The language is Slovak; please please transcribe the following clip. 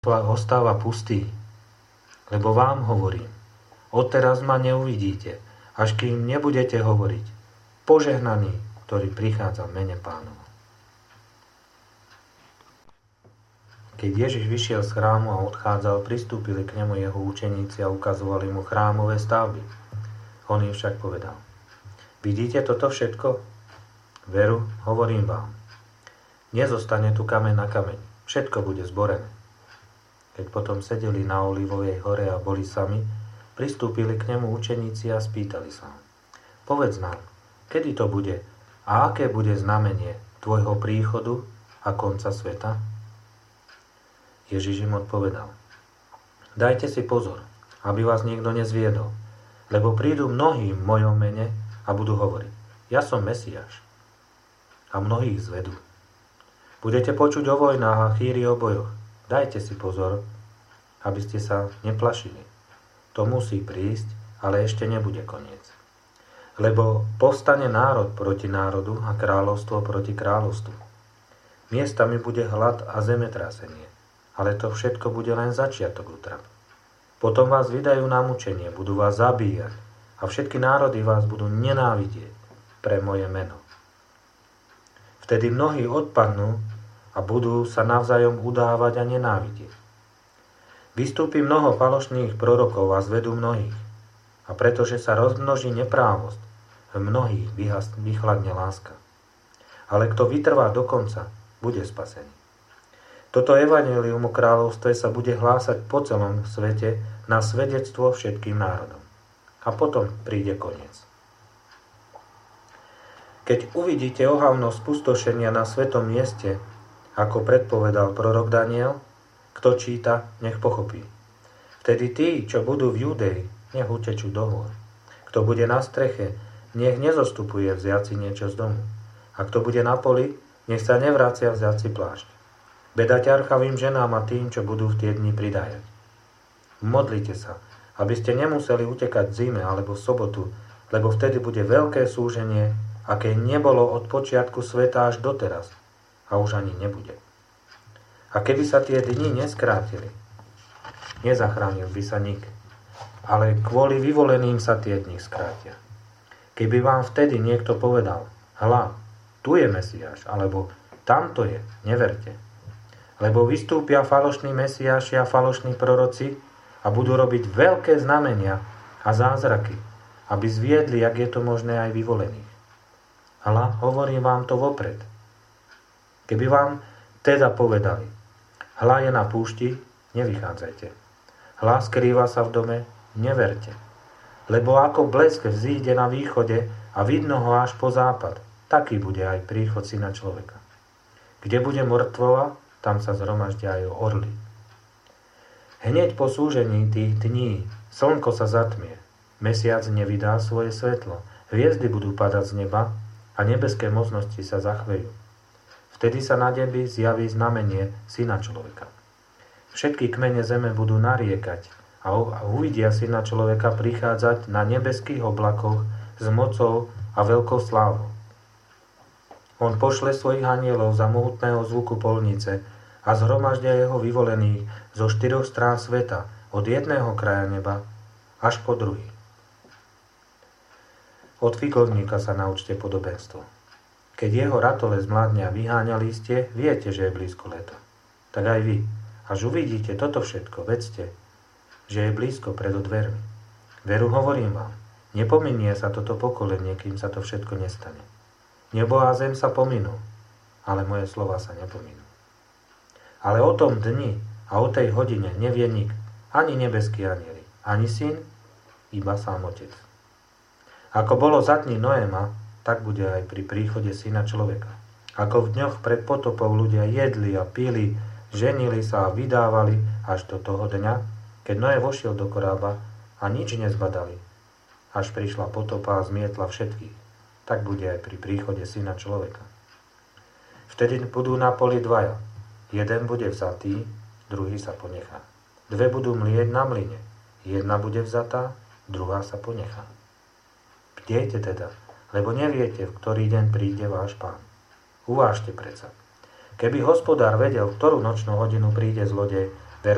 ostáva pustý. Lebo vám hovorím, odteraz ma neuvidíte, až kým nebudete hovoriť, požehnaný, ktorý prichádza v mene Pánovom. Keď Ježiš vyšiel z chrámu a odchádzal, pristúpili k nemu jeho učeníci a ukazovali mu chrámové stavby. On im však povedal: Vidíte toto všetko? Veru, hovorím vám. Nezostane tu kameň na kameň, všetko bude zborené. Keď potom sedeli na Olivovej hore a boli sami, pristúpili k nemu učeníci a spýtali sa: Povedz nám, kedy to bude a aké bude znamenie tvojho príchodu a konca sveta? Ježiš im odpovedal: Dajte si pozor, aby vás niekto nezviedol, lebo prídu mnohí v mojom mene a budú hovoriť: Ja som Mesiáš. A mnohých zvedú. Budete počuť o vojnách a chýri o bojoch. Dajte si pozor, aby ste sa neplašili. To musí prísť, ale ešte nebude koniec. Lebo povstane národ proti národu a kráľovstvo proti kráľovstvu. Miestami bude hlad a zemetrasenie, ale to všetko bude len začiatok útrap. Potom vás vydajú na mučenie, budú vás zabíjať a všetky národy vás budú nenávidieť pre moje meno. Vtedy mnohí odpadnú a budú sa navzájom udávať a nenávidieť. Vystúpi mnoho falošných prorokov a zvedú mnohých. A pretože sa rozmnoží neprávosť, v mnohých vychladne láska. Ale kto vytrvá do konca, bude spasený. Toto evanjelium o kráľovstve sa bude hlásať po celom svete na svedectvo všetkým národom. A potom príde koniec. Keď uvidíte ohavnosť spustošenia na svetom mieste, ako predpovedal prorok Daniel, kto číta, nech pochopí. Vtedy tí, čo budú v Judei, nech utečú do hôr. Kto bude na streche, nech nezostupuje vziať si niečo z domu. A kto bude na poli, nech sa nevrácia vziať si plášť. Beda ťarchavým ženám a tým, čo budú v tie dni pridajať. Modlite sa, aby ste nemuseli utekať v zime alebo v sobotu, lebo vtedy bude veľké súženie, aké nebolo od počiatku sveta až doteraz, a už ani nebude. A keby sa tie dni neskrátili, nezachránil by sa nik, ale kvôli vyvoleným sa tie dni skrátia. Keby vám vtedy niekto povedal: Hľa, tu je Mesiáš, alebo tamto je, neverte. Lebo vystúpia falošní Mesiáši a falošní proroci a budú robiť veľké znamenia a zázraky, aby zviedli, jak je to možné, aj vyvolených. Hľa, hovorím vám to vopred. Keby vám teda povedali: Hľa je na púšti, nevychádzajte. Hľa skrýva sa v dome, neverte. Lebo ako blesk vzíde na východe a vidno ho až po západ, taký bude aj príchod Syna človeka. Kde bude mŕtvola, tam sa zhromaždia aj orly. Hneď po súžení tých dní slnko sa zatmie, mesiac nevydá svoje svetlo, hviezdy budú padať z neba a nebeské mocnosti sa zachvejú. Vtedy sa na nebi zjaví znamenie Syna človeka. Všetky kmene zeme budú nariekať a uvidia Syna človeka prichádzať na nebeských oblakoch s mocou a veľkou slávou. On pošle svojich anielov za mohutného zvuku polnice a zhromaždia jeho vyvolených zo 4 strán sveta, od jedného kraja neba až po druhý. Od figovníka sa naučte podobenstvo. Keď jeho ratole zmladne a vyháňa lístie, viete, že je blízko leto. Tak aj vy, až uvidíte toto všetko, vedzte, že je blízko pred dvermi. Veru, hovorím vám, nepominie sa toto pokolenie, kým sa to všetko nestane. Nebo a zem sa pominú, ale moje slova sa nepominú. Ale o tom dni a o tej hodine nevie nik, ani nebeskí anjeli, ani syn, iba sám Otec. Ako bolo za dní Noéma, tak bude aj pri príchode Syna človeka. Ako v dňoch pred potopou ľudia jedli a pili, ženili sa a vydávali až do toho dňa, keď Noé vošiel do korába a nič nezbadali, až prišla potopa a zmietla všetkých. Tak bude aj pri príchode Syna človeka. Vtedy budú na poli dvaja. Jeden bude vzatý, druhý sa ponechá. Dve budú mlieť na mlyne. Jedna bude vzatá, druhá sa ponechá. Bdejte teda, lebo neviete, v ktorý deň príde váš Pán. Uvážte predsa. Keby hospodár vedel, v ktorú nočnú hodinu príde zlodej,